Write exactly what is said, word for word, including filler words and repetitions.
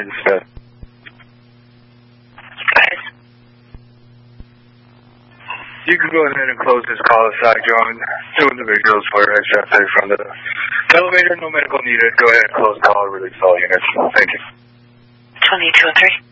morning, Smith. Guys. You can go ahead and close this call aside, John. Two individuals were extracted from the elevator. No medical needed. Go ahead and close the call. Release all units. Thank you. twenty-two oh three.